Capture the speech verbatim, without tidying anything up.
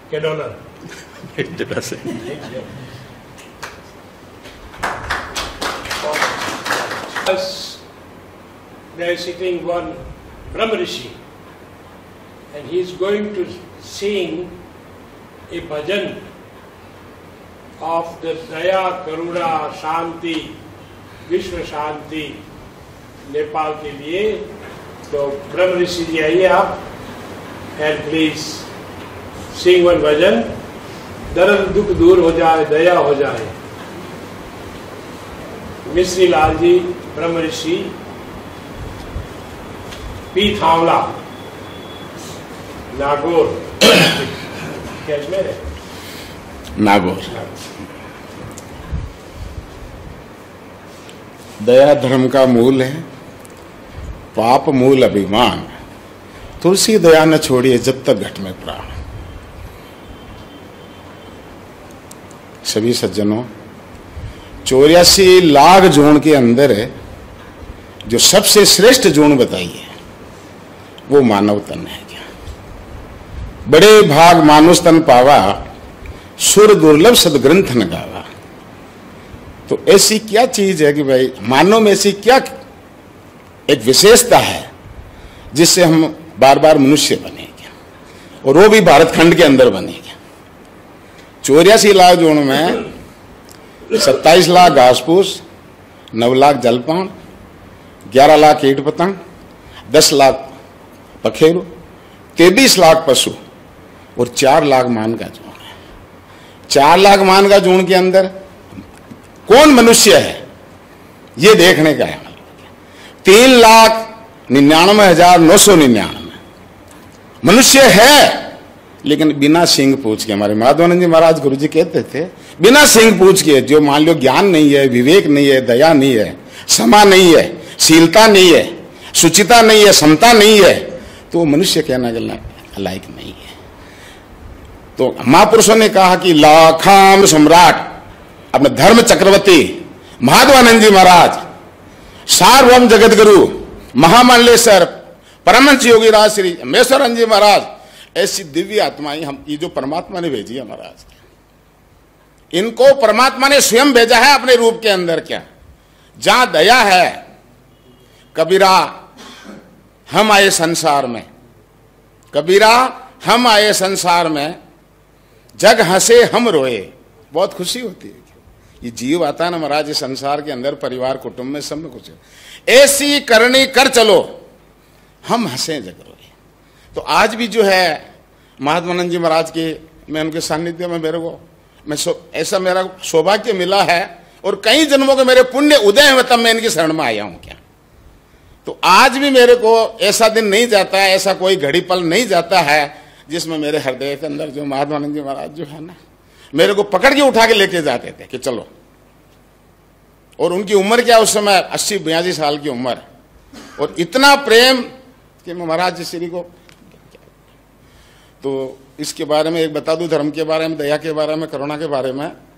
के डॉलर? से There is sitting one Brahma Rishi, and he is going to sing a bhajan of the Daya, Karuna, Shanti, Vishwa Shanti Nepal के लिए. तो ब्रह्म ऋषि जी आइए आप, and please sing one भजन. दर्द दुख दूर हो जाए, दया हो जाए. मिश्री लाल जी, ब्रह्म ऋषि, पी थावला, नागौर. कैश्मीर है नागौर. दया धर्म का मूल है, पाप मूल अभिमान. तुलसी दया न छोड़िए जब तक घट में प्राण. सभी सज्जनों, चौरासी लाख जोन के अंदर है जो सबसे श्रेष्ठ जोन बताई है वो मानव तन है. क्या बड़े भाग मानुष तन पावा, सुर दुर्लभ सदग्रंथ न गावा. तो ऐसी क्या चीज है कि भाई मानव में ऐसी क्या एक विशेषता है जिससे हम बार बार मनुष्य बनेंगे, और वो भी भारत खंड के अंदर बनेंगे. चौरासी लाख जोन में सत्ताईस लाख घास फूस, नौ लाख जलपान, ग्यारह लाख कीट पतंग, दस लाख पखेरु, तेईस लाख पशु और चार लाख मान का जोन है. चार लाख मान का जोन के अंदर कौन मनुष्य है ये देखने का है. तीन लाख निन्यानवे हजार नौ सौ निन्यानवे मनुष्य है, लेकिन बिना सिंह पूछ के. हमारे माधवानंद जी महाराज गुरु जी कहते थे, बिना सिंह पूछ के, जो मान लो ज्ञान नहीं है, विवेक नहीं है, दया नहीं है, क्षमा नहीं है, शीलता नहीं है, सुचिता नहीं है, समता नहीं है, तो मनुष्य कहना चलना लायक नहीं है. तो महापुरुषों ने कहा कि लाखाम सम्राट अपने धर्म चक्रवर्ती माधवानंद जी महाराज, सार्वभौम जगत गुरु महामंडलेश्वर परमहंस योगी राज श्री मेश्वरानंद जी महाराज, ऐसी दिव्य आत्माएं हम, ये जो परमात्मा ने भेजी है महाराज, इनको परमात्मा ने स्वयं भेजा है अपने रूप के अंदर. क्या जहां दया है, कबीरा हम आए संसार में, कबीरा हम आए संसार में, जग हंसे हम रोए. बहुत खुशी होती है. ये जीव आता है ना महाराज इस संसार के अंदर, परिवार कुटुंब में सब में कुछ ऐसी करनी कर चलो, हम हंसे जग रोए. तो आज भी जो है महात्मानंद जी महाराज के, मैं उनके सानिध्य में मेरे को मैं ऐसा मेरा सौभाग्य मिला है, और कई जन्मों के मेरे पुण्य उदय हुए तब मैं इनकी शरण में आया हूं. क्या तो आज भी मेरे को ऐसा दिन नहीं जाता है, ऐसा कोई घड़ी पल नहीं जाता है जिसमें मेरे हृदय के अंदर जो महात्मानंद जी महाराज जो है ना, मेरे को पकड़ के उठा के लेके जाते थे कि चलो. और उनकी उम्र क्या उस समय अस्सी बयासी साल की उम्र, और इतना प्रेम कि मैं महाराज जी श्री को. तो इसके बारे में एक बता दूं, धर्म के बारे में, दया के बारे में, करुणा के बारे में.